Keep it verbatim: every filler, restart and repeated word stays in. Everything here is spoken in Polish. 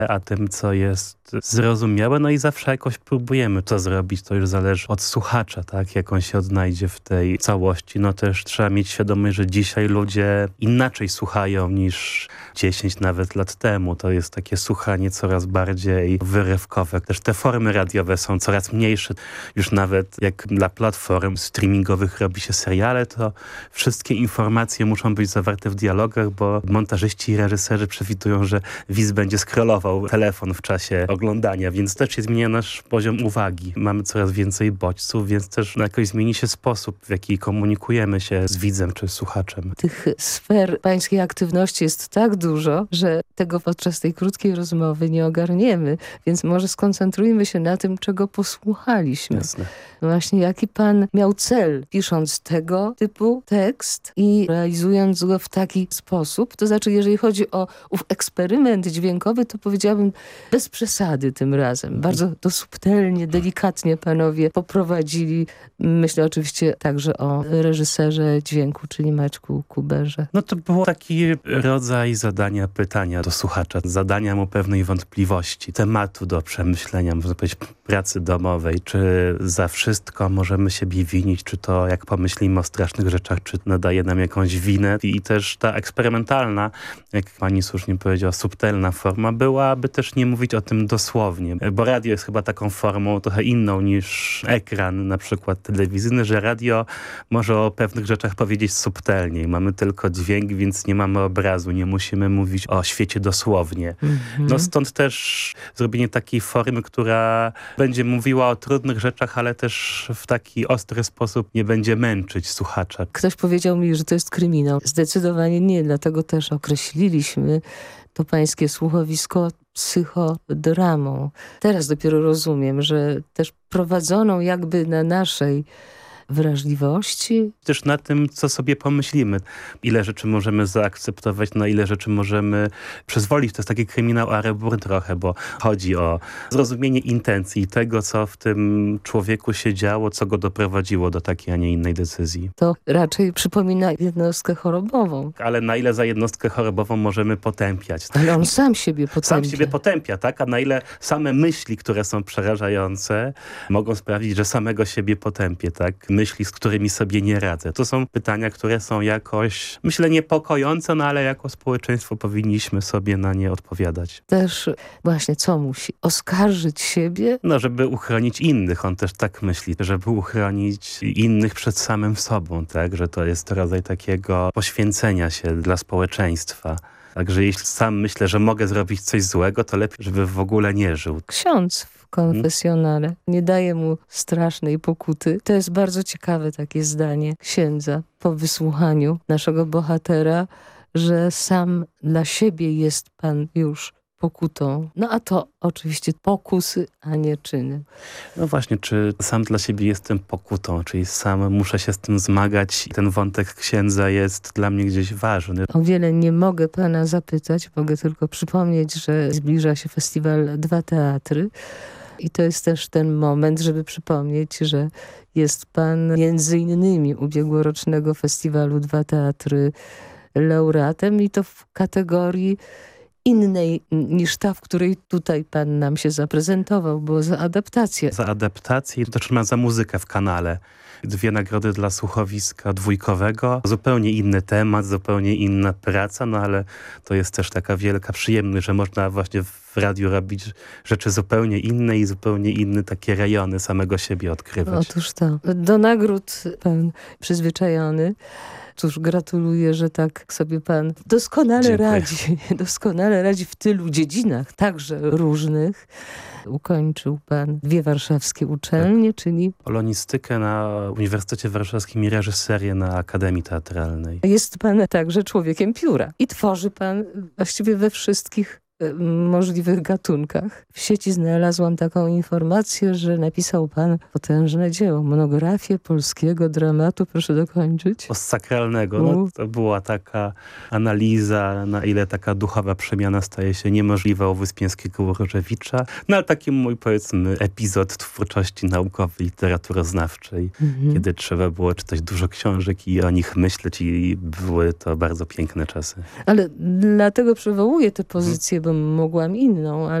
a tym, co jest zrozumiałe. No i zawsze jakoś próbujemy to zrobić. To już zależy od słuchacza, tak? Jak on się odnajdzie w tej całości. No też trzeba mieć świadomość, że dzisiaj ludzie inaczej słuchają niż dziesięć nawet lat temu. To jest takie słuchanie coraz bardziej wyrywkowe. Też te formy radiowe są coraz mniejsze. Już nawet jak dla platform streamingowych robi się seriale, to wszystkie informacje muszą być zawarte w dialogach, bo montażyści i reżyserzy przewidują, że widz będzie scrollował telefon w czasie oglądania, więc też się zmienia nasz poziom uwagi. Mamy coraz więcej bodźców, więc też jakoś zmieni się sposób, w jaki komunikujemy się z widzem czy słuchaczem. Tych sfer pańskiej aktywności jest tak dużo, że tego podczas tej krótkiej rozmowy nie ogarniemy, więc może skoncentrujmy się na tym, czego posłuchaliśmy. Jasne. Właśnie jaki pan miał cel, pisząc tego typu tekst i realizując go w taki sposób. To znaczy, jeżeli chodzi o ów eksperyment dźwiękowy, to powiedziałabym bez przesady tym razem. Bardzo to subtelnie, delikatnie panowie poprowadzili. Myślę oczywiście także o reżyserze dźwięku, czyli Maćku Kuberze. No to był taki rodzaj zadania, pytania do słuchacza. Zadania mu pewnej wątpliwości, tematu do przemyślenia, można powiedzieć pracy domowej. Czy za wszystko możemy siebie winić, czy to jak pomyślimy o strasznych rzeczach, czy nadaje nam jakąś winę. I też ta eksperymentalna, jak pani słusznie powiedziała, subtelna forma była, aby też nie mówić o tym dosłownie. Bo radio jest chyba taką formą trochę inną niż ekran, na przykład telewizyjny, że radio może o pewnych rzeczach powiedzieć subtelniej. Mamy tylko dźwięk, więc nie mamy obrazu, nie musimy mówić o świecie dosłownie. Mm-hmm. No stąd też zrobienie takiej formy, która będzie mówiła o trudnych rzeczach, ale też w taki ostry sposób nie będzie męczyć słuchacza. Ktoś powiedział mi, że to jest kryminał. Zdecydowanie nie, dlatego też określiliśmy to pańskie słuchowisko psychodramą. Teraz dopiero rozumiem, że też prowadzoną jakby na naszej wrażliwości. Też na tym, co sobie pomyślimy. Ile rzeczy możemy zaakceptować, na ile rzeczy możemy przyzwolić. To jest taki kryminał à rebours trochę, bo chodzi o zrozumienie intencji tego, co w tym człowieku się działo, co go doprowadziło do takiej, a nie innej decyzji. To raczej przypomina jednostkę chorobową. Ale na ile za jednostkę chorobową możemy potępiać. Ale on sam siebie potępia. Sam siebie potępia, tak? A na ile same myśli, które są przerażające, mogą sprawić, że samego siebie potępię, tak? Myśli, z którymi sobie nie radzę. To są pytania, które są jakoś, myślę, niepokojące, no ale jako społeczeństwo powinniśmy sobie na nie odpowiadać. Też właśnie co musi? Oskarżyć siebie? No, żeby uchronić innych. On też tak myśli, żeby uchronić innych przed samym sobą, tak? Że to jest rodzaj takiego poświęcenia się dla społeczeństwa. Także jeśli sam myślę, że mogę zrobić coś złego, to lepiej, żeby w ogóle nie żył. Ksiądz w konfesjonale nie daje mu strasznej pokuty. To jest bardzo ciekawe takie zdanie księdza po wysłuchaniu naszego bohatera, że sam dla siebie jest Pan już pokutą. No a to oczywiście pokusy, a nie czyny. No właśnie, czy sam dla siebie jestem pokutą, czyli sam muszę się z tym zmagać. Ten wątek księdza jest dla mnie gdzieś ważny. O wiele nie mogę pana zapytać, mogę tylko przypomnieć, że zbliża się festiwal Dwa Teatry. I to jest też ten moment, żeby przypomnieć, że jest pan między innymi ubiegłorocznego festiwalu Dwa Teatry laureatem i to w kategorii innej niż ta, w której tutaj pan nam się zaprezentował, bo za adaptację. Za adaptację, to znaczy za muzykę w kanale. Dwie nagrody dla słuchowiska dwójkowego. Zupełnie inny temat, zupełnie inna praca, no ale to jest też taka wielka przyjemność, że można właśnie w radiu robić rzeczy zupełnie inne i zupełnie inne takie rejony samego siebie odkrywać. Otóż to. Do nagród pan przyzwyczajony. Cóż, gratuluję, że tak sobie pan doskonale Dziękuję. radzi. Doskonale radzi w tylu dziedzinach, także różnych. Ukończył pan dwie warszawskie uczelnie, tak. Czyli... Polonistykę na Uniwersytecie Warszawskim i reżyserię na Akademii Teatralnej. Jest pan także człowiekiem pióra i tworzy pan właściwie we wszystkich możliwych gatunkach. W sieci znalazłam taką informację, że napisał pan potężne dzieło, monografię polskiego dramatu, proszę dokończyć. O sakralnego. No, to była taka analiza, na ile taka duchowa przemiana staje się niemożliwa u Wyspiańskiego Różewicza. No ale taki mój, powiedzmy, epizod twórczości naukowej, literaturoznawczej, mhm. kiedy trzeba było czytać dużo książek i o nich myśleć i były to bardzo piękne czasy. Ale dlatego przywołuję tę pozycję, bo mogłam inną,